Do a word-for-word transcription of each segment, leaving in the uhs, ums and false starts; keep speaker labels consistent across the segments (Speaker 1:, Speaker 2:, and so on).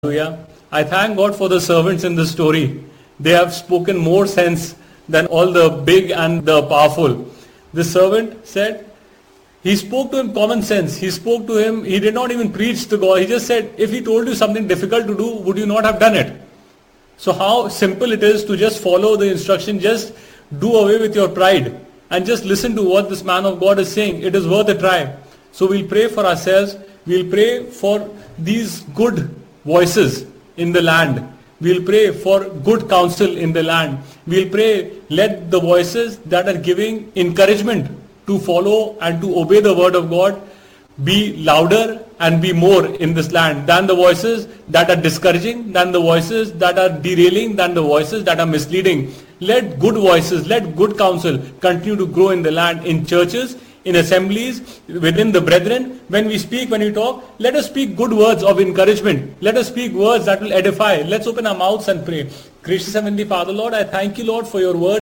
Speaker 1: Hallelujah. I thank God for the servants in this story. They have spoken more sense than all the big and the powerful. The servant said, he spoke to him common sense. He spoke to him, he did not even preach to God. He just said, if he told you something difficult to do, would you not have done it? So how simple it is to just follow the instruction, just do away with your pride and just listen to what this man of God is saying. It is worth a try. So we'll pray for ourselves. We'll pray for these good voices in the land. We'll pray for good counsel in the land. We'll pray, let the voices that are giving encouragement to follow and to obey the word of God be louder and be more in this land than the voices that are discouraging, than the voices that are derailing, than the voices that are misleading. Let good voices, let good counsel continue to grow in the land, in churches, in assemblies, within the brethren. When we speak, when we talk, let us speak good words of encouragement. Let us speak words that will edify. Let's open our mouths and pray. Gracious Heavenly Father, Lord, I thank you, Lord, for your word.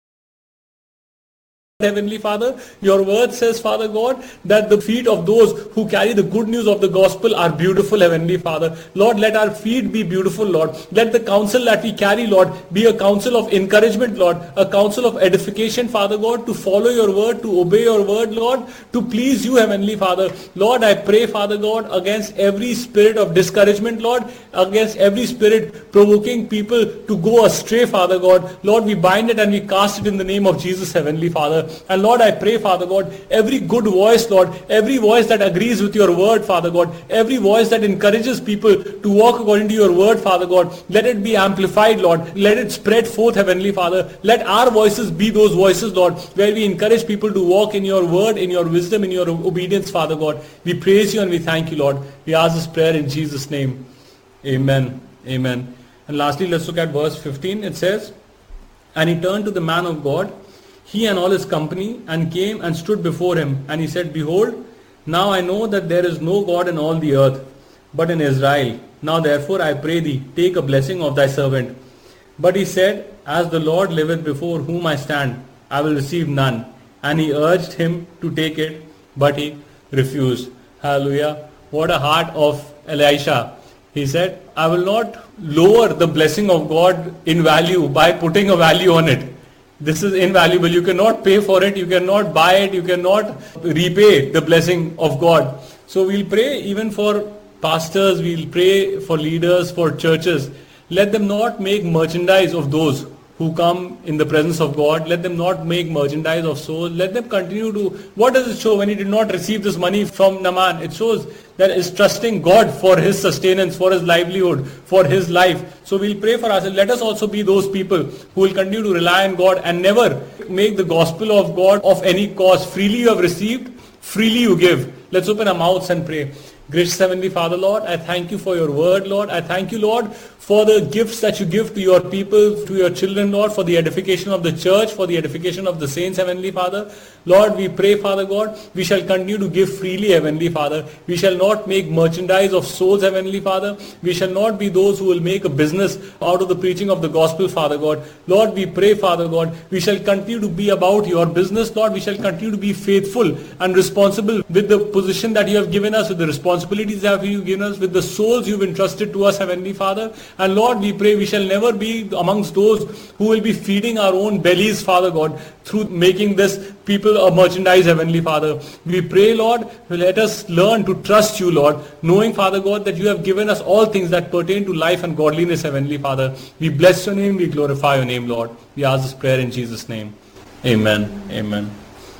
Speaker 1: Heavenly Father, your word says, Father God, that the feet of those who carry the good news of the gospel are beautiful, Heavenly Father. Lord, let our feet be beautiful, Lord. Let the counsel that we carry, Lord, be a counsel of encouragement, Lord, a counsel of edification, Father God, to follow your word, to obey your word, Lord, to please you, Heavenly Father. Lord, I pray, Father God, against every spirit of discouragement, Lord, against every spirit provoking people to go astray, Father God. Lord, we bind it and we cast it in the name of Jesus, Heavenly Father. And Lord, I pray, Father God, every good voice, Lord, every voice that agrees with your word, Father God, every voice that encourages people to walk according to your word, Father God, let it be amplified, Lord. Let it spread forth, Heavenly Father. Let our voices be those voices, Lord, where we encourage people to walk in your word, in your wisdom, in your obedience, Father God. We praise you and we thank you, Lord. We ask this prayer in Jesus' name. Amen. Amen. And lastly, let's look at verse fifteen. It says, and he turned to the man of God, he and all his company, and came and stood before him. And he said, behold, now I know that there is no God in all the earth, but in Israel. Now therefore I pray thee, take a blessing of thy servant. But he said, as the Lord liveth before whom I stand, I will receive none. And he urged him to take it, but he refused. Hallelujah. What a heart of Elisha. He said, I will not lower the blessing of God in value by putting a value on it. This is invaluable. You cannot pay for it. You cannot buy it. You cannot repay the blessing of God. So we'll pray even for pastors. We'll pray for leaders, for churches. Let them not make merchandise of those who come in the presence of God. Let them not make merchandise of souls. Let them continue to... What does it show when he did not receive this money from Naaman? It shows that is trusting God for his sustenance, for his livelihood, for his life. So we'll pray for ourselves. Let us also be those people who will continue to rely on God and never make the gospel of God of any cost. Freely you have received, freely you give. Let's open our mouths and pray. Gracious Heavenly Father, Lord, I thank you for your word, Lord. I thank you, Lord, for the gifts that you give to your people, to your children, Lord, for the edification of the church, for the edification of the saints, Heavenly Father. Lord, we pray, Father God, we shall continue to give freely, Heavenly Father. We shall not make merchandise of souls, Heavenly Father. We shall not be those who will make a business out of the preaching of the gospel, Father God. Lord, we pray, Father God, we shall continue to be about your business, Lord. We shall continue to be faithful and responsible with the position that you have given us, with the responsibilities that you have given us, with the souls you've entrusted to us, Heavenly Father. And Lord, we pray we shall never be amongst those who will be feeding our own bellies, Father God, through making this people a merchandise, Heavenly Father. We pray, Lord, let us learn to trust you, Lord, knowing, Father God, that you have given us all things that pertain to life and godliness, Heavenly Father. We bless your name, we glorify your name, Lord. We ask this prayer in Jesus' name. Amen. Amen.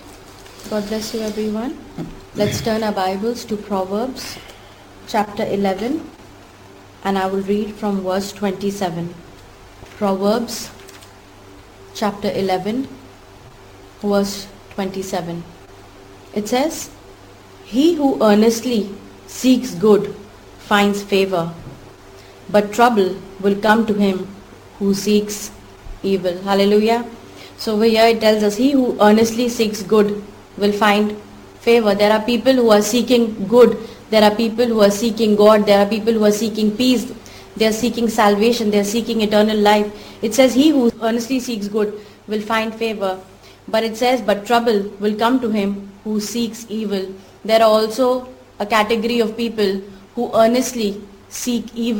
Speaker 2: God bless you, everyone. Let's turn our Bibles to Proverbs chapter eleven, and I will read from verse twenty-seven. Proverbs chapter eleven, verse twenty-seven. It says, he who earnestly seeks good finds favor, but trouble will come to him who seeks evil. Hallelujah. So over here it tells us, he who earnestly seeks good will find favor. There are people who are seeking good. There are people who are seeking God. There are people who are seeking peace. They are seeking salvation. They are seeking eternal life. It says, he who earnestly seeks good will find favor. But it says, but trouble will come to him who seeks evil. There are also a category of people who earnestly seek evil,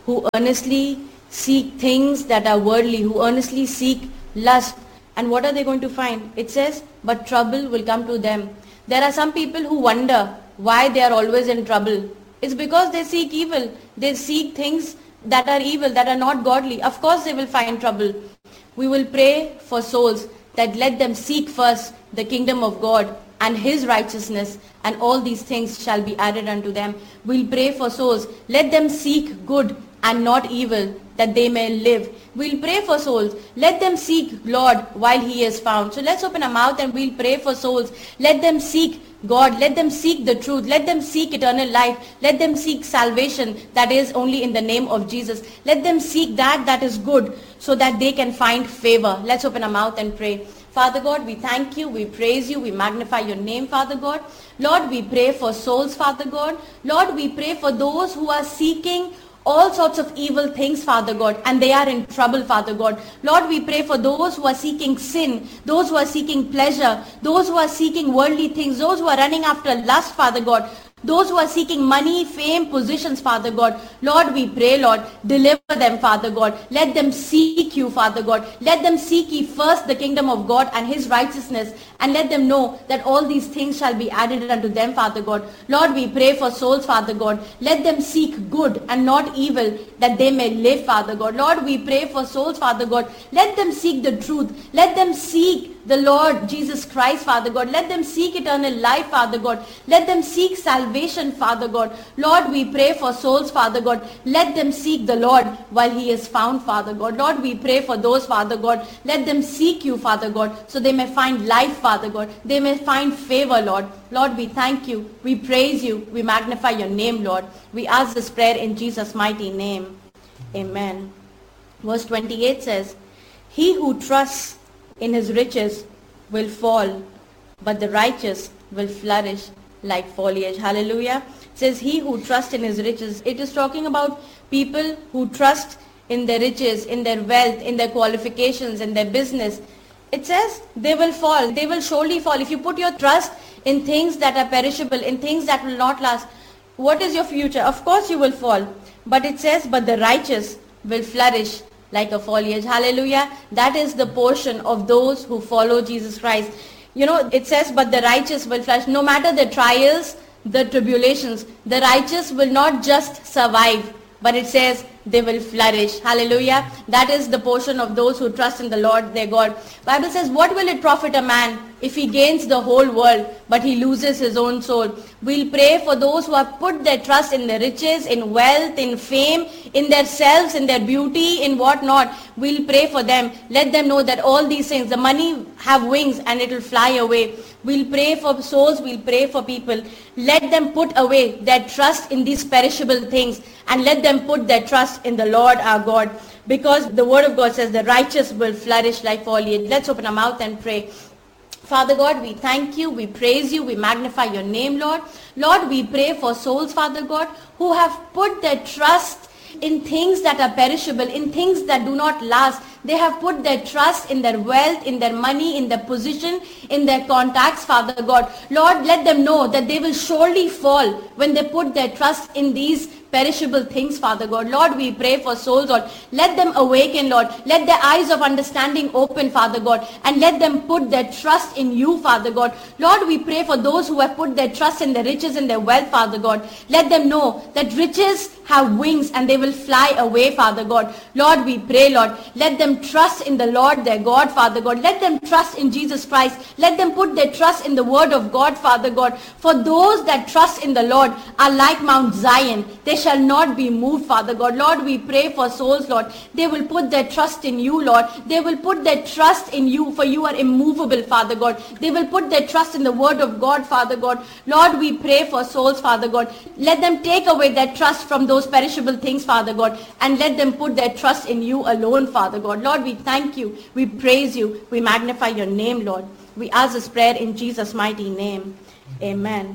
Speaker 2: who earnestly seek things that are worldly, who earnestly seek lust. And what are they going to find? It says, but trouble will come to them. There are some people who wonder why they are always in trouble. It's because they seek evil. They seek things that are evil, that are not godly. Of course they will find trouble. We will pray for souls that let them seek first the kingdom of God and His righteousness, and all these things shall be added unto them. We'll pray for souls. Let them seek good and not evil, that they may live. We'll pray for souls. Let them seek Lord while He is found. So let's open our mouth and we'll pray for souls. Let them seek God. Let them seek the truth. Let them seek eternal life. Let them seek salvation that is only in the name of Jesus. Let them seek that that is good, so that they can find favor. Let's open our mouth and pray. Father God, we thank you, we praise you, we magnify your name, Father God. Lord, we pray for souls, Father God. Lord, we pray for those who are seeking all sorts of evil things, Father God, and they are in trouble, Father God. Lord, we pray for those who are seeking sin, those who are seeking pleasure, those who are seeking worldly things, those who are running after lust, Father God. Those who are seeking money, fame, positions, Father God. Lord, we pray, Lord, deliver them, Father God. Let them seek you, Father God. Let them seek ye first the kingdom of God and His righteousness, and let them know that all these things shall be added unto them, Father God. Lord, we pray for souls, Father God. Let them seek good and not evil, that they may live, Father God. Lord, we pray for souls, Father God. Let them seek the truth. Let them seek the Lord Jesus Christ, Father God. Let them seek eternal life, Father God. Let them seek salvation, Father God. Lord, we pray for souls, Father God. Let them seek the Lord while He is found, Father God. Lord, we pray for those, Father God. Let them seek you, Father God, so they may find life, Father God. They may find favor, Lord. Lord, we thank you. We praise you. We magnify your name, Lord. We ask this prayer in Jesus' mighty name. Amen. Verse twenty-eight says, he who trusts in his riches will fall, but the righteous will flourish like foliage. Hallelujah. It says he who trusts in his riches. It is talking about people who trust in their riches, in their wealth, in their qualifications, in their business. It says they will fall. They will surely fall. If you put your trust in things that are perishable, in things that will not last, what is your future? Of course you will fall. But it says, but the righteous will flourish like a foliage. Hallelujah. That is the portion of those who follow Jesus Christ. You know, it says, but the righteous will flourish. No matter the trials, the tribulations, the righteous will not just survive, but it says they will flourish. Hallelujah. That is the portion of those who trust in the Lord their God. Bible says, what will it profit a man if he gains the whole world, but he loses his own soul? We'll pray for those who have put their trust in their riches, in wealth, in fame, in their selves, in their beauty, in what not. We'll pray for them. Let them know that all these things, the money have wings and it will fly away. We'll pray for souls. We'll pray for people. Let them put away their trust in these perishable things, and let them put their trust in the Lord our God. Because the word of God says the righteous will flourish like foliage. Let's open our mouth and pray. Father God, we thank you, we praise you, we magnify your name, Lord. Lord, we pray for souls, Father God, who have put their trust in things that are perishable, in things that do not last. They have put their trust in their wealth, in their money, in their position, in their contacts, Father God. Lord, let them know that they will surely fall when they put their trust in these perishable things, Father God. Lord, we pray for souls, Lord. Let them awaken, Lord. Let their eyes of understanding open, Father God, and let them put their trust in you, Father God. Lord, we pray for those who have put their trust in their riches and their wealth, Father God. Let them know that riches have wings and they will fly away, Father God. Lord, we pray, Lord, let them trust in the Lord their God, Father God. Let them trust in Jesus Christ. Let them put their trust in the word of God, Father God. For those that trust in the Lord are like Mount Zion. They shall not be moved, Father God. Lord, we pray for souls, Lord. They will put their trust in you, Lord. They will put their trust in you, for you are immovable, Father God. They will put their trust in the word of God, Father God. Lord, we pray for souls, Father God. Let them take away their trust from those perishable things, Father God, and let them put their trust in you alone, Father God. Lord, we thank you. We praise you. We magnify your name, Lord. We ask this prayer in Jesus' mighty name. Amen.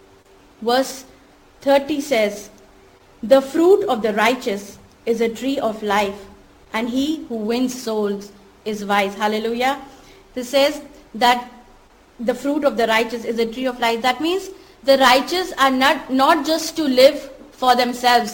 Speaker 2: Verse thirty says, the fruit of the righteous is a tree of life, and he who wins souls is wise. Hallelujah. This says that the fruit of the righteous is a tree of life. That means the righteous are not, not just to live for themselves,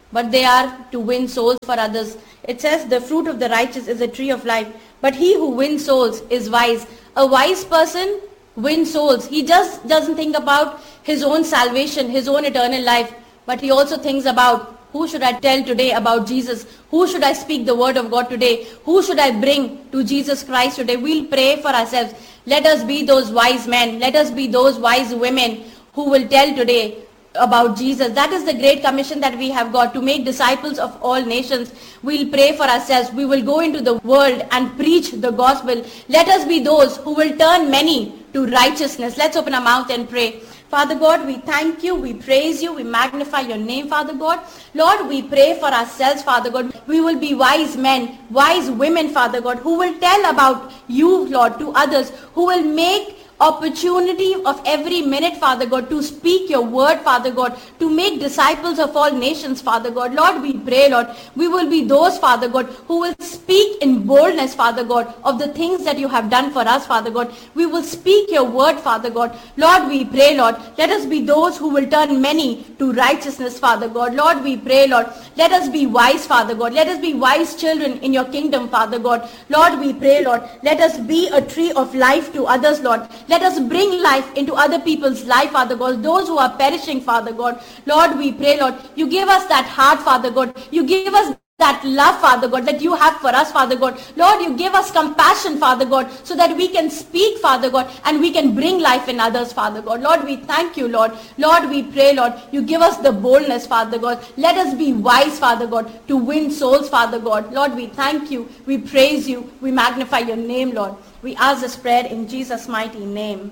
Speaker 2: but they are to win souls for others. It says the fruit of the righteous is a tree of life, but he who wins souls is wise. A wise person wins souls. He just doesn't think about his own salvation, his own eternal life, but he also thinks about, who should I tell today about Jesus? Who should I speak the word of God today? Who should I bring to Jesus Christ today? We'll pray for ourselves. Let us be those wise men. Let us be those wise women who will tell today about Jesus. That is the great commission that we have got, to make disciples of all nations. We'll pray for ourselves. We will go into the world and preach the gospel. Let us be those who will turn many to righteousness. Let's open our mouth and pray. Father God, we thank you, we praise you, we magnify your name, Father God. Lord, we pray for ourselves, Father God. We will be wise men, wise women, Father God, who will tell about you, Lord, to others, who will make opportunity of every minute, Father God, to speak your word, Father God, to make disciples of all nations, Father God. Lord, we pray, Lord, we will be those, Father God, who will speak in boldness, Father God, of the things that you have done for us, Father God. We will speak your word, Father God. Lord, we pray, Lord, let us be those who will turn many to righteousness, Father God. Lord, we pray, Lord, let us be wise, Father God. Let us be wise children in your kingdom, Father God. Lord, we pray, Lord, let us be a tree of life to others, Lord. Let us bring life into other people's life, Father God, those who are perishing, Father God. Lord, we pray, Lord, you give us that heart, Father God. You give us that love, Father God, that you have for us, Father God. Lord, you give us compassion, Father God, so that we can speak, Father God, and we can bring life in others, Father God. Lord, we thank you, Lord. Lord, we pray, Lord, you give us the boldness, Father God. Let us be wise, Father God, to win souls, Father God. Lord, we thank you. We praise you. We magnify your name, Lord. We ask this prayer in Jesus' mighty name.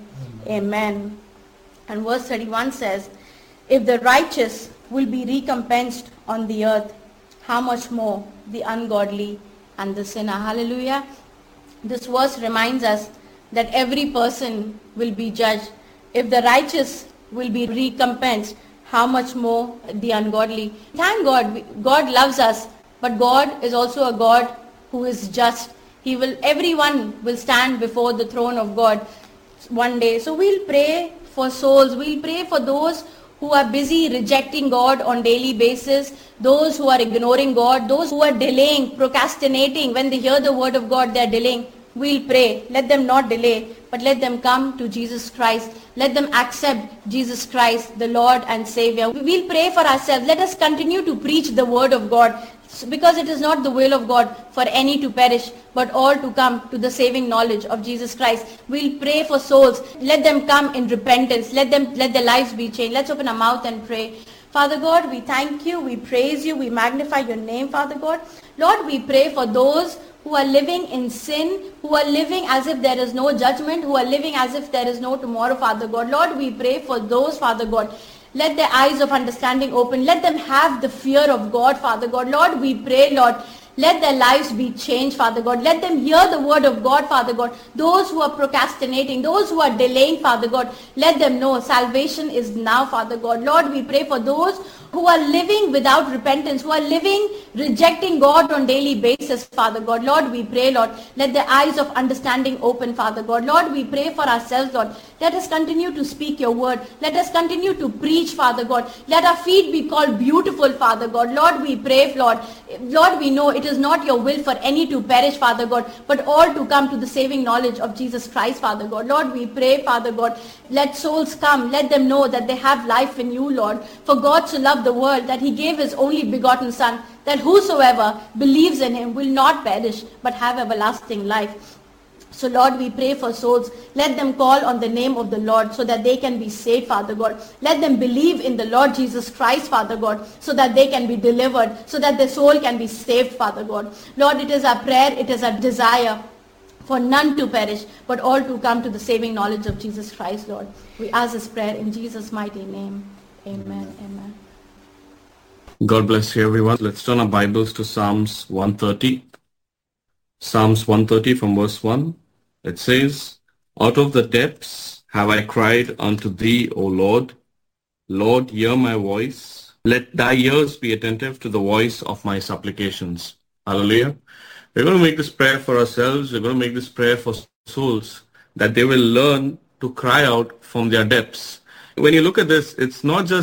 Speaker 2: Amen. And verse thirty-one says, if the righteous will be recompensed on the earth, how much more the ungodly and the sinner. Hallelujah. This verse reminds us that every person will be judged. If the righteous will be recompensed, how much more the ungodly. Thank God, God loves us, but God is also a God who is just. He will, everyone will stand before the throne of God one day. So we'll pray for souls. We'll pray for those who are busy rejecting God on daily basis, those who are ignoring God, those who are delaying, procrastinating. When they hear the word of God, they are delaying. We'll pray. Let them not delay, but let them come to Jesus Christ. Let them accept Jesus Christ, the Lord and Savior. We'll pray for ourselves. Let us continue to preach the word of God, because it is not the will of God for any to perish, but all to come to the saving knowledge of Jesus Christ. We'll pray for souls. Let them come in repentance. Let them, let their lives be changed. Let's open our mouth and pray. Father God, we thank you, we praise you, we magnify your name, Father God. Lord, we pray for those who are living in sin, who are living as if there is no judgment, who are living as if there is no tomorrow, Father God. Lord, we pray for those, Father God. Let their eyes of understanding open. Let them have the fear of God, Father God. Lord, we pray, Lord, let their lives be changed, Father God. Let them hear the word of God, Father God. Those who are procrastinating, those who are delaying, Father God, let them know salvation is now, Father God. Lord, we pray for those who are living without repentance, who are living rejecting God on daily basis, Father God. Lord, we pray, Lord, let the eyes of understanding open, Father God. Lord, we pray for ourselves, Lord. Let us continue to speak your word. Let us continue to preach, Father God. Let our feet be called beautiful, Father God. Lord, we pray, Lord. Lord, we know it is not your will for any to perish, Father God, but all to come to the saving knowledge of Jesus Christ, Father God. Lord, we pray, Father God, let souls come. Let them know that they have life in you, Lord. For God so loved the world that he gave his only begotten Son, that whosoever believes in him will not perish, but have everlasting life. So Lord, we pray for souls. Let them call on the name of the Lord so that they can be saved, Father God. Let them believe in the Lord Jesus Christ, Father God, so that they can be delivered, so that their soul can be saved, Father God. Lord, it is our prayer, it is our desire for none to perish, but all to come to the saving knowledge of Jesus Christ, Lord. We ask this prayer in Jesus' mighty name. Amen. Amen.
Speaker 3: God bless you, everyone. Let's turn our Bibles to Psalms one thirty. Psalms one thirty from verse one. It says, out of the depths have I cried unto thee, O Lord. Lord, hear my voice. Let thy ears be attentive to the voice of my supplications. Hallelujah. We're going to make this prayer for ourselves. We're going to make this prayer for souls, that they will learn to cry out from their depths. When you look at this, it's not just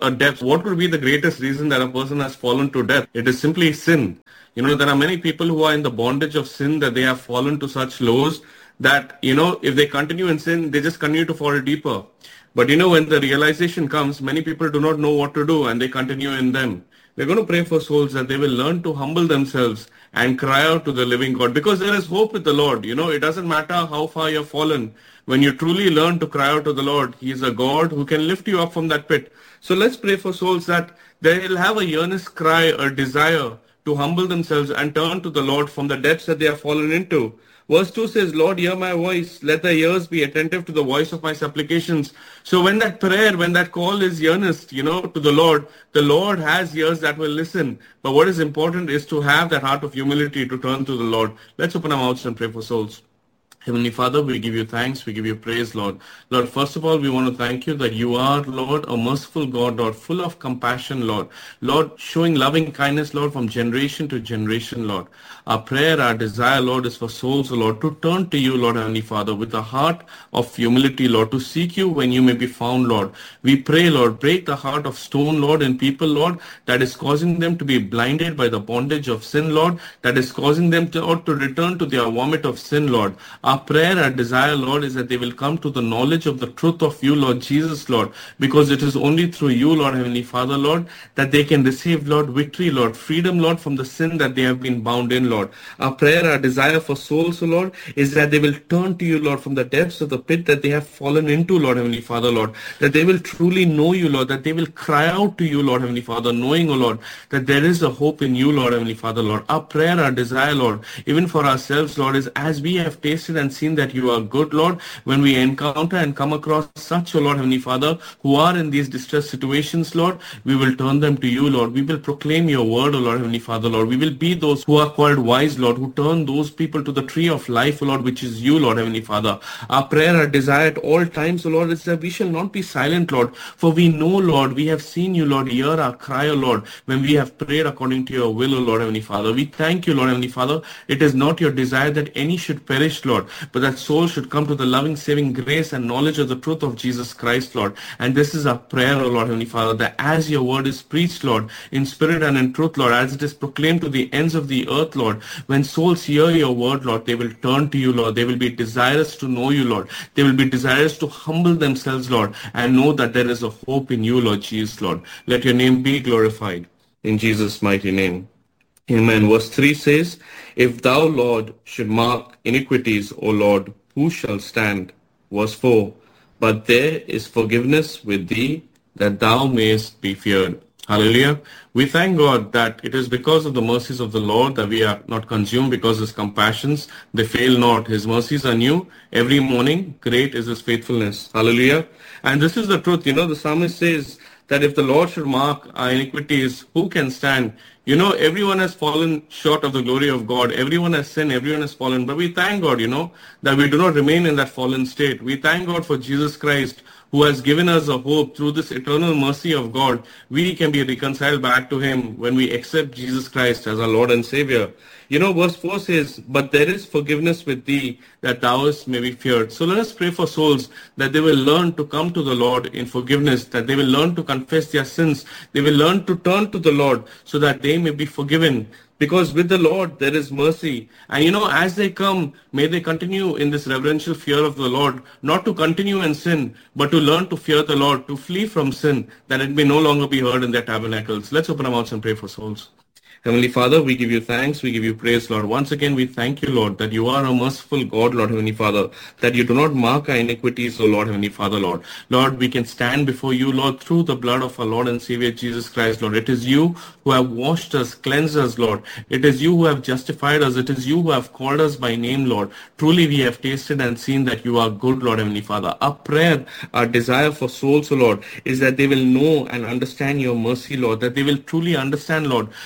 Speaker 3: a depth. What could be the greatest reason that a person has fallen to death? It is simply sin. You know, there are many people who are in the bondage of sin, that they have fallen to such lows that, you know, if they continue in sin, they just continue to fall deeper. But, you know, when the realization comes, many people do not know what to do and they continue in them. We're going to pray for souls that they will learn to humble themselves and cry out to the living God, because there is hope with the Lord. You know, it doesn't matter how far you've fallen. When you truly learn to cry out to the Lord, He is a God who can lift you up from that pit. So let's pray for souls that they will have a earnest cry, a desire to humble themselves and turn to the Lord from the depths that they have fallen into. Verse two says, Lord, hear my voice. Let thy ears be attentive to the voice of my supplications. So when that prayer, when that call is earnest, you know, to the Lord, the Lord has ears that will listen. But what is important is to have that heart of humility to turn to the Lord. Let's open our mouths and pray for souls. Heavenly Father, we give you thanks, we give you praise, Lord. Lord, first of all, we want to thank you that you are, Lord, a merciful God, Lord, full of compassion, Lord. Lord, showing loving kindness, Lord, from generation to generation, Lord. Our prayer, our desire, Lord, is for souls, Lord, to turn to you, Lord, Heavenly Father, with a heart of humility, Lord, to seek you when you may be found, Lord. We pray, Lord, break the heart of stone, Lord, in people, Lord, that is causing them to be blinded by the bondage of sin, Lord, that is causing them to, Lord, to return to their vomit of sin, Lord. Our prayer, our desire, Lord, is that they will come to the knowledge of the truth of you, Lord Jesus, Lord, because it is only through you, Lord, Heavenly Father, Lord, that they can receive, Lord, victory, Lord, freedom, Lord, from the sin that they have been bound in, Lord. Our prayer, our desire for souls, Lord, is that they will turn to you, Lord, from the depths of the pit that they have fallen into, Lord, Heavenly Father, Lord, that they will truly know you, Lord, that they will cry out to you, Lord, Heavenly Father, knowing, O Lord, that there is a hope in you, Lord, Heavenly Father, Lord. Our prayer, our desire, Lord, even for ourselves, Lord, is as we have tasted and seen that you are good, Lord, when we encounter and come across such, O Lord, Heavenly Father, who are in these distress situations, Lord, we will turn them to you, Lord. We will proclaim your word, O Lord, Heavenly Father, Lord. We will be those who are called wise, Lord, who turn those people to the tree of life, O Lord, which is you, Lord, Heavenly Father. Our prayer, our desire at all times, O Lord, is that we shall not be silent, Lord, for we know, Lord, we have seen you, Lord, hear our cry, O Lord, when we have prayed according to your will, O Lord, Heavenly Father. We thank you, Lord, Heavenly Father. It is not your desire that any should perish, Lord, but that souls should come to the loving, saving grace and knowledge of the truth of Jesus Christ, Lord. And this is our prayer, O Lord, Heavenly Father, that as your word is preached, Lord, in spirit and in truth, Lord, as it is proclaimed to the ends of the earth, Lord, when souls hear your word, Lord, they will turn to you, Lord. They will be desirous to know you, Lord. They will be desirous to humble themselves, Lord, and know that there is a hope in you, Lord Jesus, Lord. Let your name be glorified. In Jesus' mighty name. Amen. Verse three says, if thou, Lord, should mark iniquities, O Lord, who shall stand? Verse four, but there is forgiveness with thee, that thou mayest be feared. Hallelujah. We thank God that it is because of the mercies of the Lord that we are not consumed, because his compassions, they fail not. His mercies are new every morning. Great is his faithfulness. Hallelujah. And this is the truth. You know, the psalmist says that if the Lord should mark our iniquities, who can stand? You know, everyone has fallen short of the glory of God. Everyone has sinned. Everyone has fallen. But we thank God, you know, that we do not remain in that fallen state. We thank God for Jesus Christ, who has given us a hope through this eternal mercy of God. We can be reconciled back to him when we accept Jesus Christ as our Lord and Savior. You know, verse four says, but there is forgiveness with thee, that thou may be feared. So let us pray for souls that they will learn to come to the Lord in forgiveness, that they will learn to confess their sins. They will learn to turn to the Lord so that they may be forgiven. Because with the Lord, there is mercy. And you know, as they come, may they continue in this reverential fear of the Lord, not to continue in sin, but to learn to fear the Lord, to flee from sin, that it may no longer be heard in their tabernacles. Let's open our mouths and pray for souls. Heavenly Father, we give you thanks, we give you praise, Lord. Once again, we thank you, Lord, that you are a merciful God, Lord, Heavenly Father, that you do not mark our iniquities, O Lord, Heavenly Father, Lord. Lord, we can stand before you, Lord, through the blood of our Lord and Savior, Jesus Christ, Lord. It is you who have washed us, cleansed us, Lord. It is you who have justified us. It is you who have called us by name, Lord. Truly, we have tasted and seen that you are good, Lord, Heavenly Father. Our prayer, our desire for souls, O Lord, is that they will know and understand your mercy, Lord, that they will truly understand, Lord, that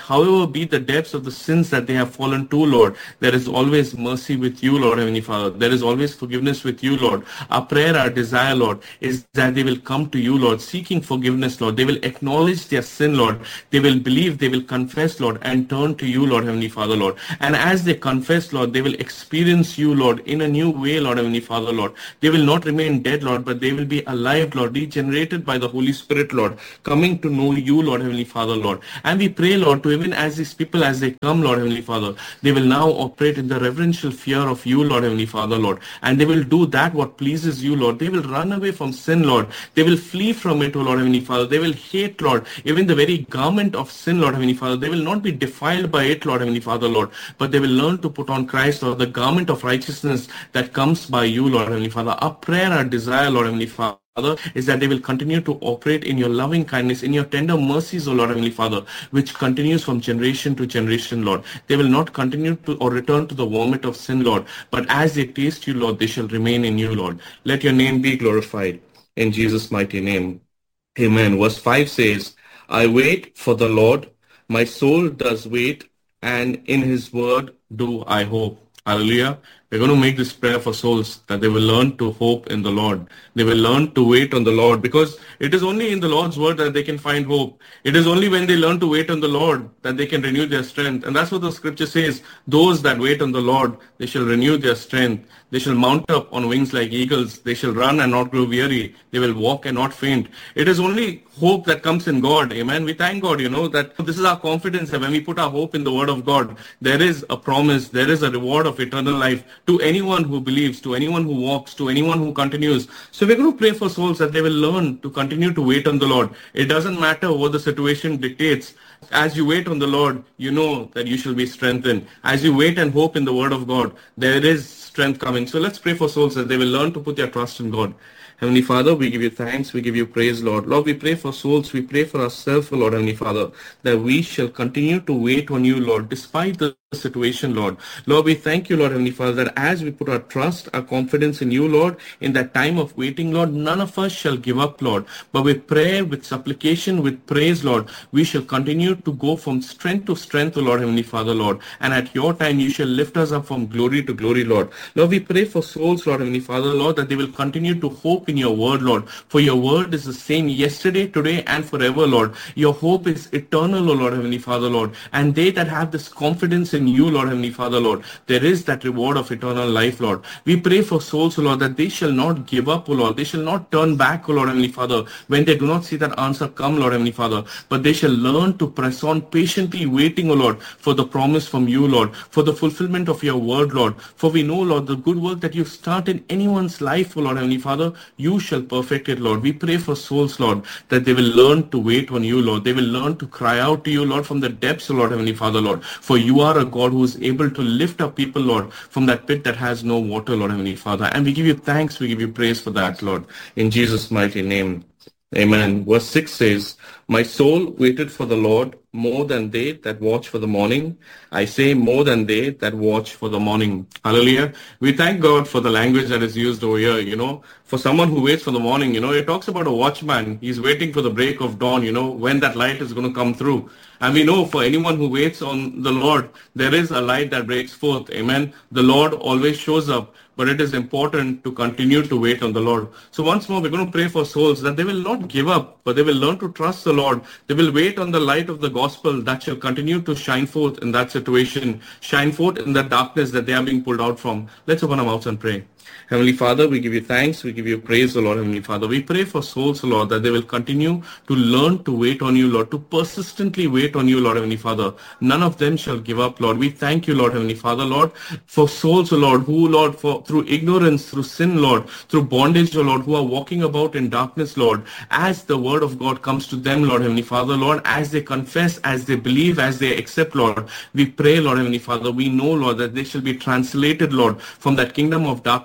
Speaker 3: however be the depths of the sins that they have fallen to, Lord, there is always mercy with you, Lord Heavenly Father. There is always forgiveness with you, Lord. Our prayer, our desire, Lord, is that they will come to you, Lord, seeking forgiveness, Lord. They will acknowledge their sin, Lord. They will believe, they will confess, Lord, and turn to you, Lord Heavenly Father, Lord. And as they confess, Lord, they will experience you, Lord, in a new way, Lord Heavenly Father, Lord. They will not remain dead, Lord, but they will be alive, Lord, regenerated by the Holy Spirit, Lord, coming to know you, Lord Heavenly Father, Lord. And we pray, Lord, to even as these people, as they come, Lord Heavenly Father, they will now operate in the reverential fear of you, Lord Heavenly Father, Lord. And they will do that what pleases you, Lord. They will run away from sin, Lord. They will flee from it, O Lord Heavenly Father. They will hate, Lord, even the very garment of sin, Lord Heavenly Father. They will not be defiled by it, Lord Heavenly Father, Lord, but they will learn to put on Christ, Lord, the garment of righteousness that comes by you, Lord Heavenly Father. Our prayer, our desire, Lord Heavenly Father, is that they will continue to operate in your loving kindness, in your tender mercies, O Lord Heavenly Father, which continues from generation to generation, Lord. They will not continue to or return to the vomit of sin, Lord, but as they taste you, Lord, they shall remain in you, Lord. Let your name be glorified. In Jesus' mighty name. Amen. Verse five says, I wait for the Lord, my soul does wait, and in his word do I hope. Hallelujah. We're going to make this prayer for souls, that they will learn to hope in the Lord. They will learn to wait on the Lord, because it is only in the Lord's word that they can find hope. It is only when they learn to wait on the Lord that they can renew their strength. And that's what the scripture says. Those that wait on the Lord, they shall renew their strength. They shall mount up on wings like eagles. They shall run and not grow weary. They will walk and not faint. It is only hope that comes in God. Amen. We thank God, you know, that this is our confidence, that when we put our hope in the word of God, there is a promise, there is a reward of eternal life to anyone who believes, to anyone who walks, to anyone who continues. So we're going to pray for souls that they will learn to continue to wait on the Lord. It doesn't matter what the situation dictates. As you wait on the Lord, you know that you shall be strengthened. As you wait and hope in the word of God, there is strength coming. So let's pray for souls that they will learn to put their trust in God. Heavenly Father, we give you thanks, we give you praise, Lord. Lord, we pray for souls, we pray for ourselves, Lord, Heavenly Father, that we shall continue to wait on you, Lord, despite the situation, Lord. Lord, we thank you, Lord, Heavenly Father, that as we put our trust, our confidence in you, Lord, in that time of waiting, Lord, none of us shall give up, Lord. But with prayer, with supplication, with praise, Lord, we shall continue to go from strength to strength, O Lord, Heavenly Father, Lord. And at your time, you shall lift us up from glory to glory, Lord. Lord, we pray for souls, Lord, Heavenly Father, Lord, that they will continue to hope in your word, Lord. For your word is the same yesterday, today, and forever, Lord. Your hope is eternal, O Lord, Heavenly Father, Lord. And they that have this confidence in you, Lord, Heavenly Father, Lord, there is that reward of eternal life, Lord. We pray for souls, O Lord, that they shall not give up, O Lord. They shall not turn back, O Lord, Heavenly Father, when they do not see that answer come, Lord, Heavenly Father. But they shall learn to press on, patiently waiting, O Lord, for the promise from you, Lord, for the fulfillment of your word, Lord. For we know, Lord, the good work that you start in anyone's life, O Lord, Heavenly Father, you shall perfect it, Lord. We pray for souls, Lord, that they will learn to wait on you, Lord. They will learn to cry out to you, Lord, from the depths, O Lord, Heavenly Father, Lord. For you are a God who is able to lift up people, Lord, from that pit that has no water, Lord, Heavenly Father. And we give you thanks, we give you praise for that, Lord. In Jesus' mighty name. Amen. Verse six says, my soul waited for the Lord more than they that watch for the morning. I say more than they that watch for the morning. Hallelujah. We thank God for the language that is used over here. You know, for someone who waits for the morning, you know, it talks about a watchman. He's waiting for the break of dawn, you know, when that light is going to come through. And we know for anyone who waits on the Lord, there is a light that breaks forth. Amen. The Lord always shows up, but it is important to continue to wait on the Lord. So once more, we're going to pray for souls that they will not give up, but they will learn to trust the Lord. They will wait on the light of the gospel that shall continue to shine forth in that situation, shine forth in the darkness that they are being pulled out from. Let's open our mouths and pray. Heavenly Father, we give you thanks, we give you praise, O Lord, Heavenly Father. We pray for souls, O Lord, that they will continue to learn to wait on you, Lord, to persistently wait on you, Lord, Heavenly Father. None of them shall give up, Lord. We thank you, Lord, Heavenly Father, Lord, for souls, O Lord, who, Lord, for through ignorance, through sin, Lord, through bondage, O Lord, who are walking about in darkness, Lord, as the word of God comes to them, Lord, Heavenly Father, Lord, as they confess, as they believe, as they accept, Lord, we pray, Lord, Heavenly Father, we know, Lord, that they shall be translated, Lord, from that kingdom of darkness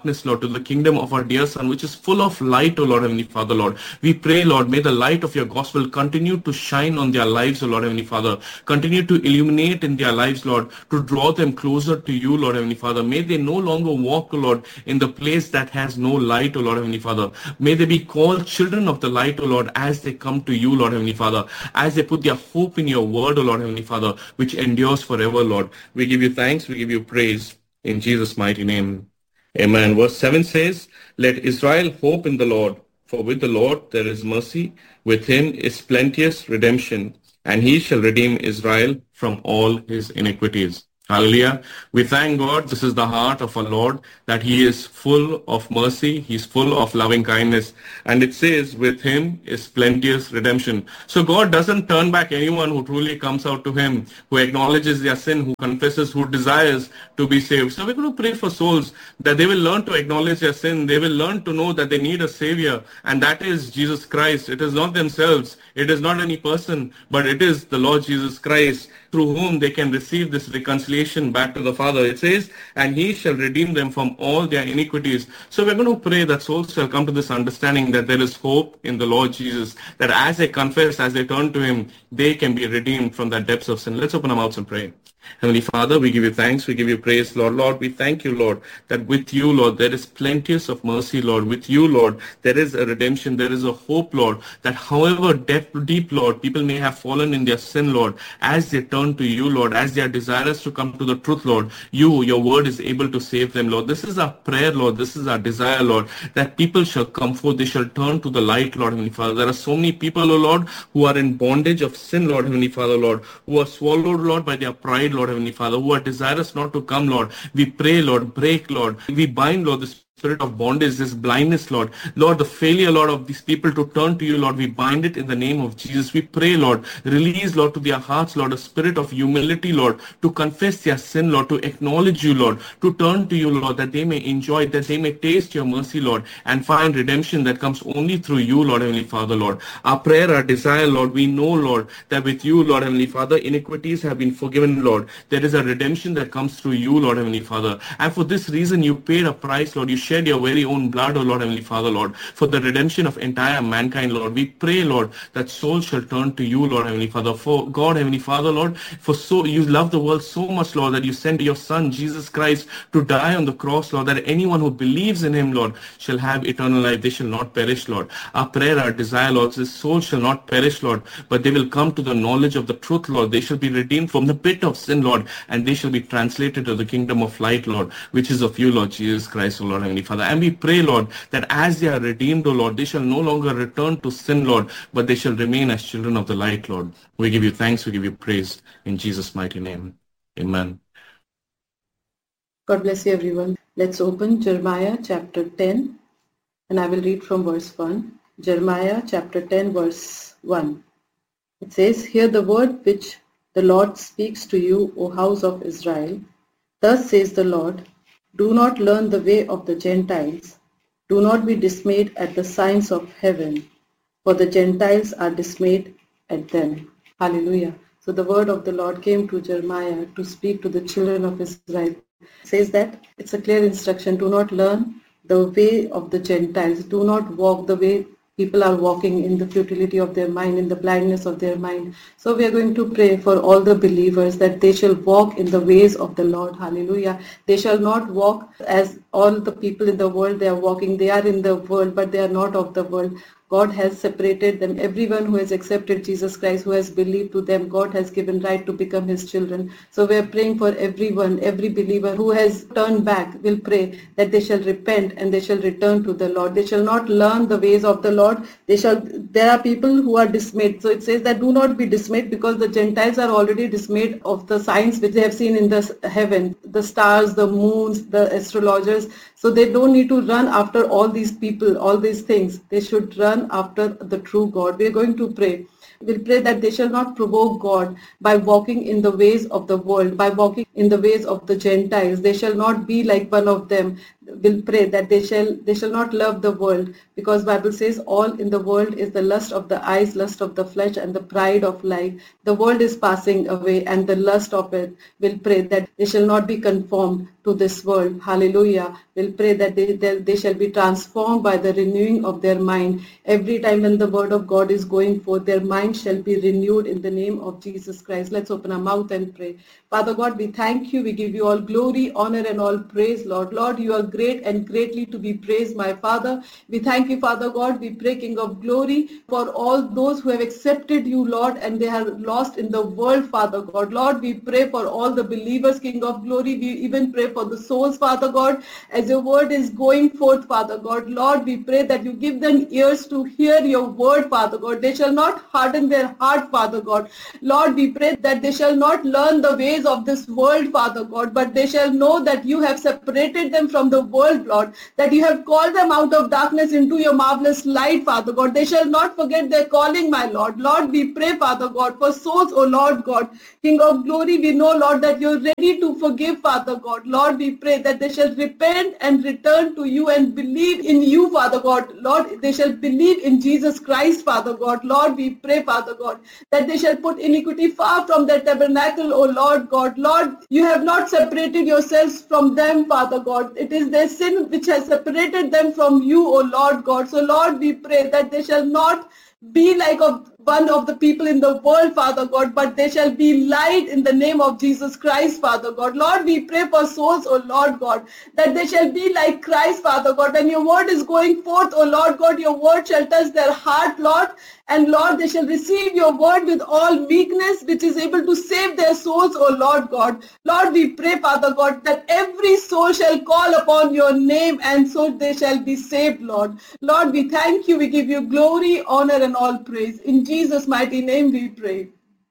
Speaker 3: darkness, Lord, to the kingdom of our dear Son, which is full of light, O Lord Heavenly Father, Lord. We pray, Lord, may the light of your gospel continue to shine on their lives, O Lord Heavenly Father. Continue to illuminate in their lives, Lord, to draw them closer to you, Lord Heavenly Father. May they no longer walk, O Lord, in the place that has no light, O Lord Heavenly Father. May they be called children of the light, O Lord, as they come to you, Lord Heavenly Father, as they put their hope in your word, O Lord Heavenly Father, which endures forever, Lord. We give you thanks, we give you praise in Jesus' mighty name. Amen. Verse seven says, let Israel hope in the Lord, for with the Lord there is mercy, with him is plenteous redemption, and he shall redeem Israel from all his iniquities. Hallelujah. We thank God. This is the heart of our Lord, that he is full of mercy. He's full of loving kindness. And it says, with him is plenteous redemption. So God doesn't turn back anyone who truly comes out to him, who acknowledges their sin, who confesses, who desires to be saved. So we're going to pray for souls that they will learn to acknowledge their sin. They will learn to know that they need a savior, and that is Jesus Christ. It is not themselves. It is not any person, but it is the Lord Jesus Christ, through whom they can receive this reconciliation back to the Father. It says, and he shall redeem them from all their iniquities. So we're going to pray that souls shall come to this understanding that there is hope in the Lord Jesus, that as they confess, as they turn to him, they can be redeemed from the depths of sin. Let's open our mouths and pray. Heavenly Father, we give you thanks, we give you praise, Lord. Lord, we thank you, Lord, that with you, Lord, there is plenteous of mercy, Lord. With you, Lord, there is a redemption, there is a hope, Lord, that however deep, deep, Lord, people may have fallen in their sin, Lord, as they turn to you, Lord, as they are desirous to come to the truth, Lord, you, your word is able to save them, Lord. This is our prayer, Lord. This is our desire, Lord, that people shall come forth, they shall turn to the light, Lord, Heavenly Father. There are so many people, O Lord, who are in bondage of sin, Lord, Heavenly Father, Lord, who are swallowed, Lord, by their pride, Lord, Heavenly Father, who are desirous not to come, Lord. We pray, Lord, break, Lord. We bind, Lord, this spirit of bondage, this blindness, Lord. Lord, the failure, Lord, of these people to turn to you, Lord, we bind it in the name of Jesus. We pray, Lord, release, Lord, to their hearts, Lord, a spirit of humility, Lord, to confess their sin, Lord, to acknowledge you, Lord, to turn to you, Lord, that they may enjoy, that they may taste your mercy, Lord, and find redemption that comes only through you, Lord, Heavenly Father, Lord. Our prayer, our desire, Lord, we know, Lord, that with you, Lord, Heavenly Father, iniquities have been forgiven, Lord. There is a redemption that comes through you, Lord, Heavenly Father. And for this reason, you paid a price, Lord. You shed your very own blood, O Lord, Heavenly Father, Lord, for the redemption of entire mankind, Lord. We pray, Lord, that souls shall turn to you, Lord, Heavenly Father. For God, Heavenly Father, Lord, for so you love the world so much, Lord, that you sent your Son, Jesus Christ, to die on the cross, Lord, that anyone who believes in him, Lord, shall have eternal life. They shall not perish, Lord. Our prayer, our desire, Lord, this soul shall not perish, Lord, but they will come to the knowledge of the truth, Lord. They shall be redeemed from the pit of sin, Lord, and they shall be translated to the kingdom of light, Lord, which is of you, Lord Jesus Christ, O Lord, Heavenly Father. And we pray, Lord, that as they are redeemed, O Lord, they shall no longer return to sin, Lord, but they shall remain as children of the light, Lord. We give you thanks, we give you praise in Jesus' mighty name. Amen.
Speaker 4: God bless you, everyone. Let's open Jeremiah chapter ten, and I will read from verse one. Jeremiah chapter ten, verse one. It says, hear the word which the Lord speaks to you, O house of Israel. Thus says the Lord, do not learn the way of the Gentiles. Do not be dismayed at the signs of heaven, for the Gentiles are dismayed at them. Hallelujah. So the word of the Lord came to Jeremiah to speak to the children of Israel. It says that it's a clear instruction. Do not learn the way of the Gentiles. Do not walk the way people are walking, in the futility of their mind, in the blindness of their mind. So we are going to pray for all the believers that they shall walk in the ways of the Lord. Hallelujah. They shall not walk as all the people in the world they are walking. They are in the world, but they are not of the world. God has separated them. Everyone who has accepted Jesus Christ, who has believed to them, God has given right to become his children. So we are praying for everyone, every believer who has turned back. We'll pray that they shall repent and they shall return to the Lord. They shall not learn the ways of the Lord. They shall. There are people who are dismayed. So it says that do not be dismayed, because the Gentiles are already dismayed of the signs which they have seen in the heaven, the stars, the moons, the astrologers. So they don't need to run after all these people, all these things. They should run after the true God. We are going to pray. We'll pray that they shall not provoke God by walking in the ways of the world, by walking in the ways of the Gentiles. They shall not be like one of them. will pray that they shall they shall not love the world, because Bible says all in the world is the lust of the eyes, lust of the flesh, and the pride of life. The world is passing away and the lust of it. Will pray that they shall not be conformed to this world. Hallelujah. Will pray that they, they, they shall be transformed by the renewing of their mind. Every time when the word of God is going forth, their mind shall be renewed in the name of Jesus Christ. Let's open our mouth and pray. Father God, we thank you. We give you all glory, honor, and all praise, Lord. Lord, you are great and greatly to be praised, my Father. We thank you, Father God. We pray, King of glory, for all those who have accepted you, Lord, and they are lost in the world, Father God. Lord, we pray for all the believers, King of glory. We even pray for the souls, Father God, as your word is going forth, Father God. Lord, we pray that you give them ears to hear your word, Father God. They shall not harden their heart, Father God. Lord, we pray that they shall not learn the ways of this world, Father God, but they shall know that you have separated them from the world, Lord, that you have called them out of darkness into your marvelous light, Father God. They shall not forget their calling, my Lord. Lord, we pray, Father God, for souls, O Lord God, King of glory. We know, Lord, that you're ready to forgive, Father God. Lord, we pray that they shall repent and return to you and believe in you, Father God. Lord, they shall believe in Jesus Christ, Father God. Lord, we pray, Father God, that they shall put iniquity far from their tabernacle, O Lord God. Lord, you have not separated yourselves from them, Father God. It is their sin which has separated them from you, O Lord God. So Lord, we pray that they shall not be like of one of the people in the world, Father God, but they shall be light in the name of Jesus Christ, Father God. Lord, we pray for souls, O Lord God, that they shall be like Christ, Father God. When your word is going forth, O Lord God, your word shall touch their heart, Lord, and Lord, they shall receive your word with all meekness, which is able to save their souls, O Lord God. Lord, we pray, Father God, that every soul shall call upon your name, and so they shall be saved, Lord. Lord, we thank you. We give you glory, honor, and all praise. In Jesus' mighty name we pray.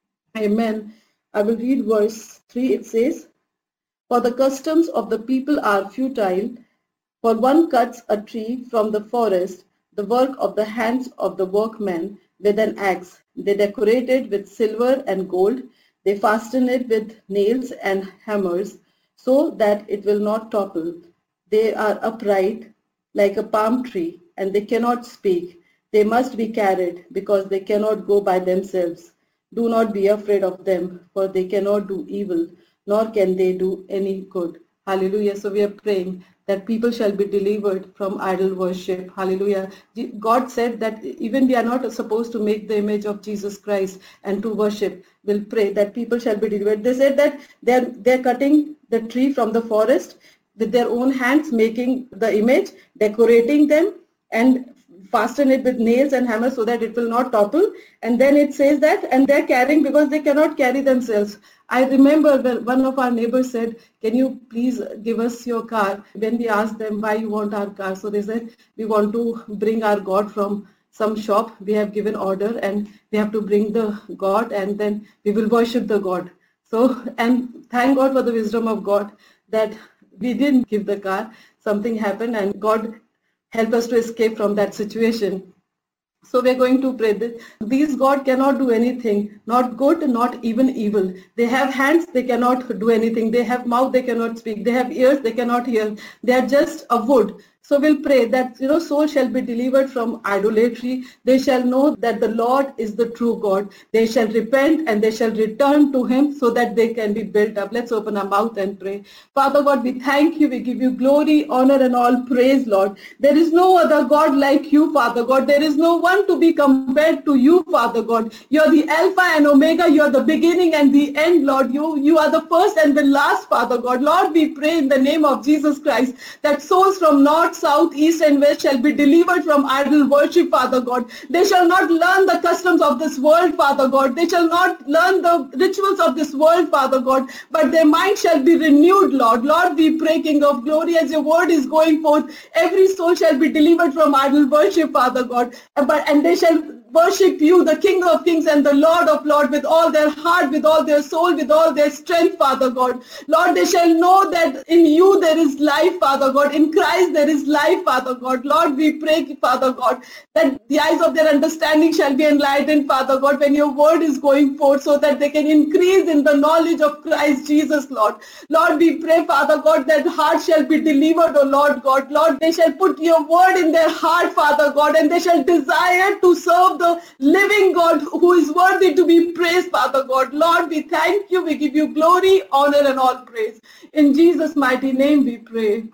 Speaker 4: Amen. I will read verse three. It says, "For the customs of the people are futile, for one cuts a tree from the forest, the work of the hands of the workmen, with an axe. They decorate it with silver and gold. They fasten it with nails and hammers, so that it will not topple. They are upright like a palm tree, and they cannot speak. They must be carried, because they cannot go by themselves. Do not be afraid of them, for they cannot do evil, nor can they do any good." Hallelujah. So we are praying that people shall be delivered from idol worship. Hallelujah. God said that even we are not supposed to make the image of Jesus Christ and to worship. We'll pray that people shall be delivered. They said that they're, they're cutting the tree from the forest with their own hands, making the image, decorating them, and fasten it with nails and hammers so that it will not topple. And then it says that, and they're carrying because they cannot carry themselves. I remember when one of our neighbors said, "Can you please give us your car?" When we asked them why you want our car, so they said, "We want to bring our God from some shop. We have given order and we have to bring the God, and then we will worship the God." So, and thank God for the wisdom of God that we didn't give the car. Something happened and God helped us to escape from that situation. So we're going to pray this. These God cannot do anything, not good, not even evil. They have hands, they cannot do anything. They have mouth, they cannot speak. They have ears, they cannot hear. They are just a wood. So we'll pray that, you know, soul shall be delivered from idolatry. They shall know that the Lord is the true God. They shall repent and they shall return to Him so that they can be built up. Let's open our mouth and pray. Father God, we thank you. We give you glory, honor, and all praise, Lord. There is no other God like you, Father God. There is no one to be compared to you, Father God. You're the Alpha and Omega. You're the beginning and the end, Lord. You, you are the first and the last, Father God. Lord, we pray in the name of Jesus Christ that souls from north, south, east, and west shall be delivered from idol worship, Father God. They shall not learn the customs of this world, Father God. They shall not learn the rituals of this world, Father God, but their mind shall be renewed, Lord. Lord, we pray, King of glory, as your word is going forth, every soul shall be delivered from idol worship, Father God, but and they shall worship you, the King of kings and the Lord of lords, with all their heart, with all their soul, with all their strength, Father God. Lord, they shall know that in you there is life, Father God. In Christ there is his life, Father God. Lord, we pray, Father God, that the eyes of their understanding shall be enlightened, Father God, when your word is going forth, so that they can increase in the knowledge of Christ Jesus, Lord. Lord, we pray, Father God, that heart shall be delivered, O Lord God. Lord, they shall put your word in their heart, Father God, and they shall desire to serve the living God who is worthy to be praised, Father God. Lord, we thank you. We give you glory, honor, and all praise. In Jesus' mighty name we pray.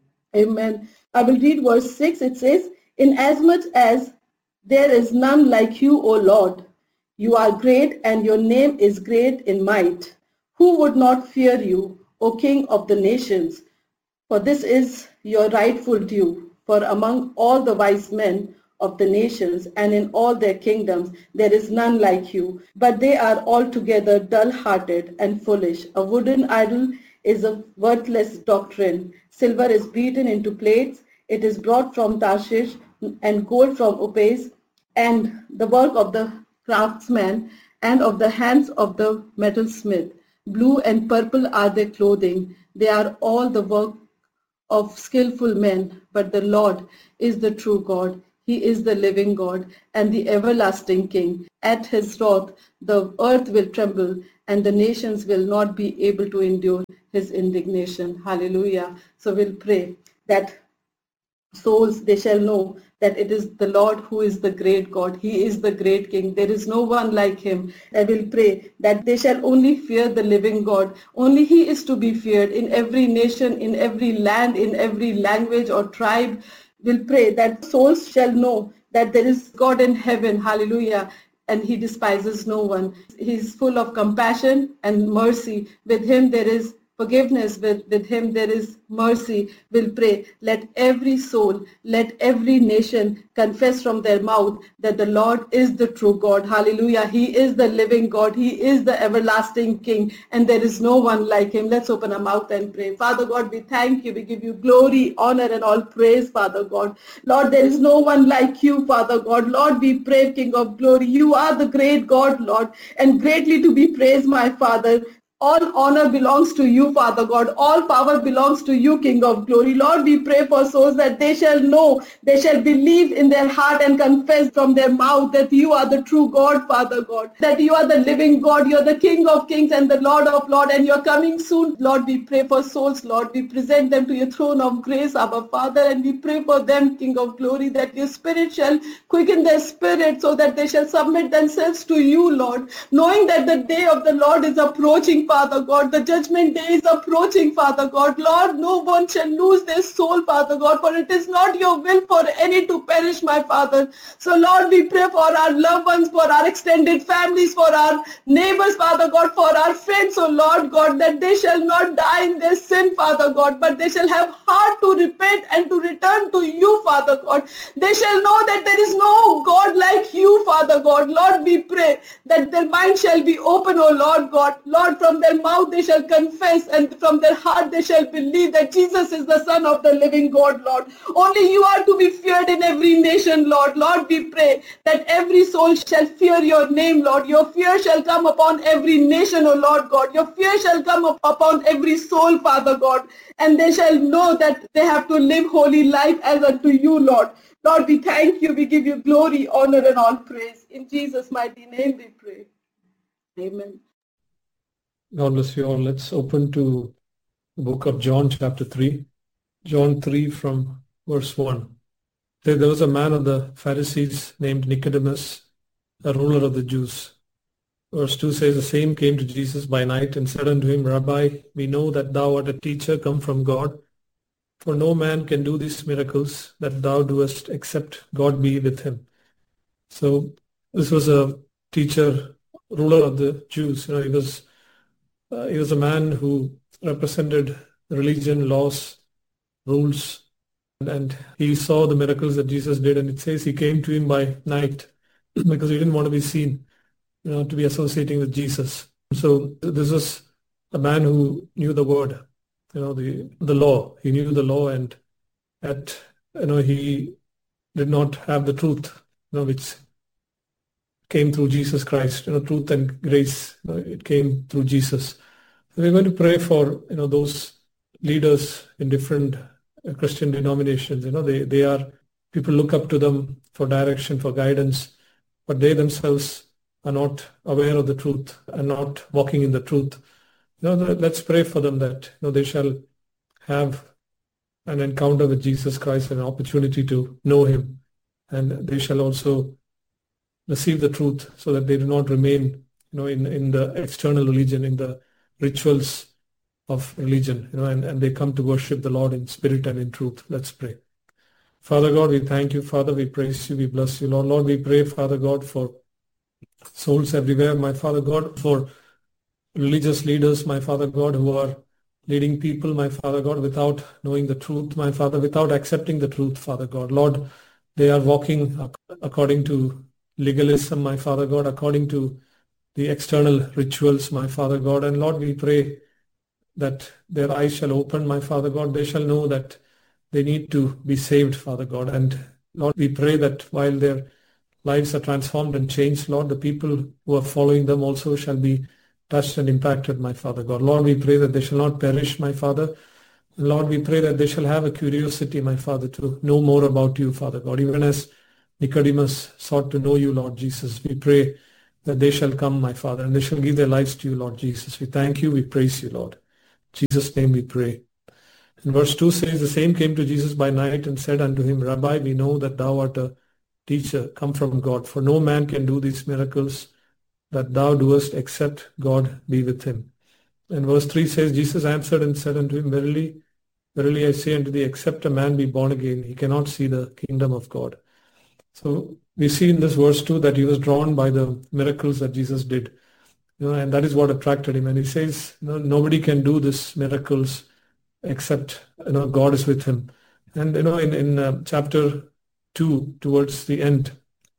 Speaker 4: Amen. I will read verse six. It says, "Inasmuch as there is none like you, O Lord, you are great, and your name is great in might. Who would not fear you, O King of the nations? For this is your rightful due. For among all the wise men of the nations and in all their kingdoms, there is none like you. But they are altogether dull-hearted and foolish. A wooden idol is a worthless doctrine. Silver is beaten into plates. It is brought from Tarshish, and gold from Upaz, and the work of the craftsman and of the hands of the metalsmith. Blue and purple are their clothing. They are all the work of skillful men, but the Lord is the true God. He is the living God and the everlasting King. At his wrath the earth will tremble, and the nations will not be able to endure his indignation." Hallelujah. So we'll pray that souls, they shall know that it is the Lord who is the great God. He is the great King. There is no one like him. I will pray that they shall only fear the living God. Only he is to be feared in every nation, in every land, in every language or tribe. We'll pray that souls shall know that there is God in heaven. Hallelujah. And he despises no one. He is full of compassion and mercy. With him there is forgiveness. With, with him there is mercy. We'll pray, let every soul, let every nation confess from their mouth that the Lord is the true God. Hallelujah. He is the living God. He is the everlasting King, and there is no one like him. Let's open our mouth and pray. Father God, we thank you. We give you glory, honor, and all praise, Father God. Lord, there is no one like you, Father God. Lord, we pray, King of glory. You are the great God, Lord, and greatly to be praised, my Father. All honor belongs to you, Father God. All power belongs to you, King of glory. Lord, we pray for souls that they shall know, they shall believe in their heart and confess from their mouth that you are the true God, Father God, that you are the living God, you're the King of kings and the Lord of lords, and you're coming soon. Lord, we pray for souls, Lord. We present them to your throne of grace, our Father, and we pray for them, King of glory, that your spirit shall quicken their spirit so that they shall submit themselves to you, Lord, knowing that the day of the Lord is approaching, Father God. The judgment day is approaching, Father God. Lord, no one shall lose their soul, Father God, for it is not your will for any to perish, my Father. So, Lord, we pray for our loved ones, for our extended families, for our neighbors, Father God, for our friends, oh Lord God, that they shall not die in their sin, Father God, but they shall have heart to repent and to return to you, Father God. They shall know that there is no God like you, Father God. Lord, we pray that their mind shall be open, oh Lord God. Lord, from their mouth they shall confess, and from their heart they shall believe that Jesus is the Son of the living God, Lord. Only you are to be feared in every nation, Lord. Lord, we pray that every soul shall fear your name, Lord. Your fear shall come upon every nation, O Lord God. Your fear shall come up upon every soul, Father God, and they shall know that they have to live holy life as unto you, Lord. Lord, we thank you. We give you glory, honor, and all praise. In Jesus' mighty name we pray. Amen.
Speaker 1: God bless you all. Let's open to the book of John chapter three. John three from verse one. There was a man of the Pharisees named Nicodemus, a ruler of the Jews. Verse two says, the same came to Jesus by night and said unto him, Rabbi, we know that thou art a teacher come from God, for no man can do these miracles that thou doest except God be with him. So this was a teacher, ruler of the Jews. You know, he was Uh, he was a man who represented religion, laws, rules, and, and he saw the miracles that Jesus did, and it says he came to him by night because he didn't want to be seen, you know, to be associating with Jesus. So this was a man who knew the word, you know, the the law. He knew the law, and at you know he did not have the truth, you know, which came through Jesus Christ. You know, truth and grace, you know, it came through Jesus. So we're going to pray for, you know, those leaders in different uh, Christian denominations. You know, they, they are, people look up to them for direction, for guidance, but they themselves are not aware of the truth and not walking in the truth. You know, let's pray for them that, you know, they shall have an encounter with Jesus Christ and an opportunity to know him, and they shall also receive the truth so that they do not remain, you know, in, in the external religion, in the rituals of religion, you know, and, and they come to worship the Lord in spirit and in truth. Let's pray. Father God, we thank you. Father, we praise you. We bless you, Lord. Lord, we pray, Father God, for souls everywhere, my Father God, for religious leaders, my Father God, who are leading people, my Father God, without knowing the truth, my Father, without accepting the truth, Father God. Lord, they are walking according to legalism, my Father God, according to the external rituals, my Father God. And Lord, we pray that their eyes shall open, my Father God. They shall know that they need to be saved, Father God. And Lord, we pray that while their lives are transformed and changed, Lord, the people who are following them also shall be touched and impacted, my Father God. Lord, we pray that they shall not perish, my Father. Lord, we pray that they shall have a curiosity, my Father, to know more about you, Father God. Even as Nicodemus sought to know you, Lord Jesus, we pray that they shall come, my Father, and they shall give their lives to you, Lord Jesus. We thank you, we praise you, Lord. In Jesus' name we pray. And verse two says, the same came to Jesus by night and said unto him, Rabbi, we know that thou art a teacher come from God, for no man can do these miracles that thou doest except God be with him. And verse three says, Jesus answered and said unto him, Verily, verily I say unto thee, except a man be born again, he cannot see the kingdom of God. So we see in this verse too that he was drawn by the miracles that Jesus did, you know, and that is what attracted him. And he says, you know, nobody can do these miracles except, you know, God is with him. And you know, in in uh, chapter two, towards the end,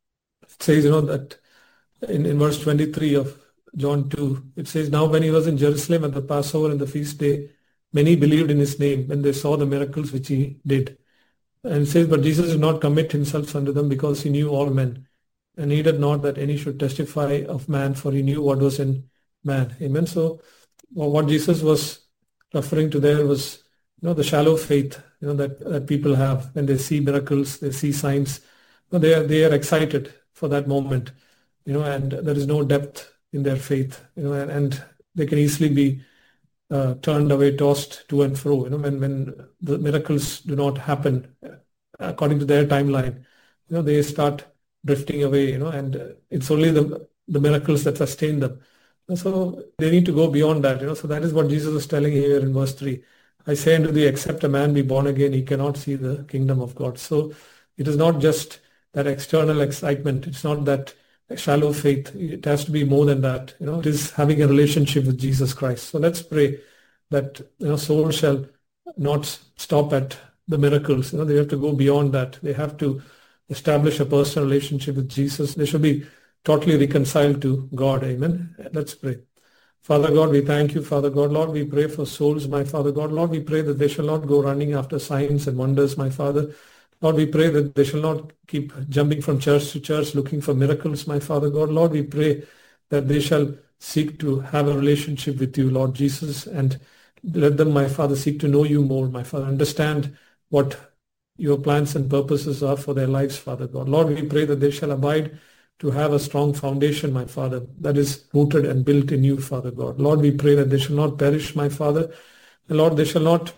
Speaker 1: it says, you know, that in, in verse twenty-three of John two, it says, now when he was in Jerusalem at the Passover and the feast day, many believed in his name when they saw the miracles which he did. And it says, but Jesus did not commit himself unto them, because he knew all men, and needed not that any should testify of man, for he knew what was in man. Amen. So what Jesus was referring to there was, you know, the shallow faith, you know, that, that people have when they see miracles, they see signs. You know, they are they are excited for that moment, you know, and there is no depth in their faith, you know, and, and they can easily be uh, turned away, tossed to and fro, you know, when, when the miracles do not happen according to their timeline, you know, they start drifting away, you know, and it's only the, the miracles that sustain them. And so they need to go beyond that, you know, so that is what Jesus is telling here in verse three. I say unto thee, except a man be born again, he cannot see the kingdom of God. So it is not just that external excitement. It's not that shallow faith. It has to be more than that. You know, it is having a relationship with Jesus Christ. So let's pray that, you know, souls shall not stop at the miracles. You know, they have to go beyond that. They have to establish a personal relationship with Jesus. They should be totally reconciled to God. Amen. Let's pray. Father God, we thank you, Father God. Lord, we pray for souls, my Father God. Lord, we pray that they shall not go running after signs and wonders, my Father. Lord, we pray that they shall not keep jumping from church to church looking for miracles, my Father God. Lord, we pray that they shall seek to have a relationship with you, Lord Jesus, and let them, my Father, seek to know you more, my Father. Understand what your plans and purposes are for their lives, Father God. Lord, we pray that they shall abide to have a strong foundation, my Father, that is rooted and built in you, Father God. Lord, we pray that they shall not perish, my Father. And Lord, they shall not,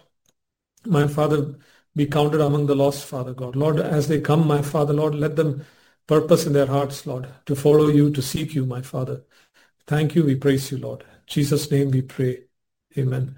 Speaker 1: my Father, be counted among the lost, Father God. Lord, as they come, my Father, Lord, let them purpose in their hearts, Lord, to follow you, to seek you, my Father. Thank you, we praise you, Lord. In Jesus' name we pray. Amen.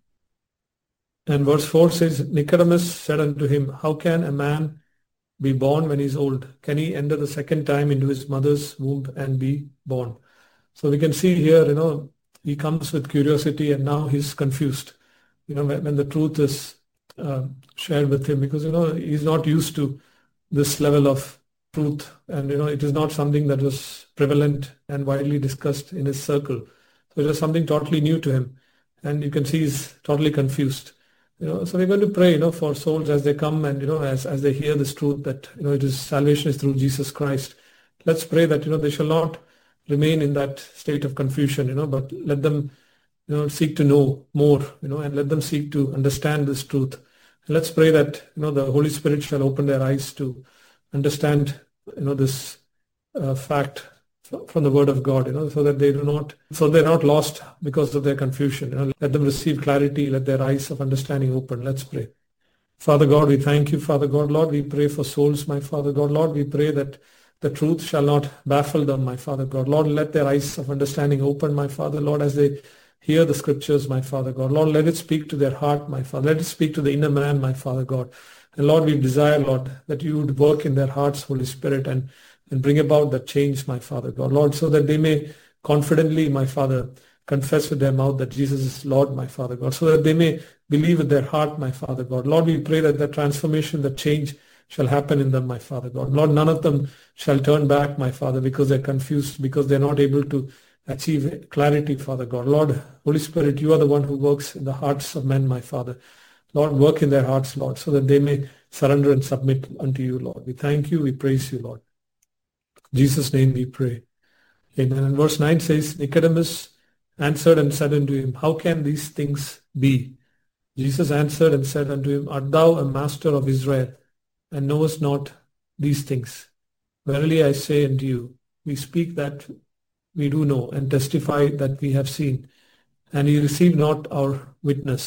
Speaker 1: And verse four says, Nicodemus said unto him, how can a man be born when he is old? Can he enter the second time into his mother's womb and be born? So we can see here, you know, he comes with curiosity and now he's confused, you know, when, when the truth is uh, shared with him, because, you know, he's not used to this level of truth, and, you know, it is not something that was prevalent and widely discussed in his circle. So it was something totally new to him, and you can see he's totally confused. You know, so we're going to pray, you know, for souls as they come and, you know, as, as they hear this truth that, you know, it is salvation is through Jesus Christ. Let's pray that, you know, they shall not remain in that state of confusion, you know, but let them, you know, seek to know more, you know, and let them seek to understand this truth. Let's pray that, you know, the Holy Spirit shall open their eyes to understand, you know, this uh, fact from the Word of God, you know, so that they do not, so they're not lost because of their confusion. You know, let them receive clarity, let their eyes of understanding open. Let's pray. Father God, we thank you, Father God. Lord, we pray for souls, my Father God. Lord, we pray that the truth shall not baffle them, my Father God. Lord, let their eyes of understanding open, my Father, Lord, as they hear the scriptures, my Father God. Lord, let it speak to their heart, my Father. Let it speak to the inner man, my Father God. And Lord, we desire, Lord, that you would work in their hearts, Holy Spirit, and, and bring about that change, my Father God. Lord, so that they may confidently, my Father, confess with their mouth that Jesus is Lord, my Father God, so that they may believe with their heart, my Father God. Lord, we pray that the transformation, the change shall happen in them, my Father God. Lord, none of them shall turn back, my Father, because they're confused, because they're not able to achieve clarity, Father God. Lord, Holy Spirit, you are the one who works in the hearts of men, my Father. Lord, work in their hearts, Lord, so that they may surrender and submit unto you, Lord. We thank you, we praise you, Lord. In Jesus' name we pray. Amen. And verse nine says, Nicodemus answered and said unto him, How can these things be? Jesus answered and said unto him, Art thou a master of Israel, and knowest not these things? Verily I say unto you, we speak that we do know, and testify that we have seen, and ye receive not our witness.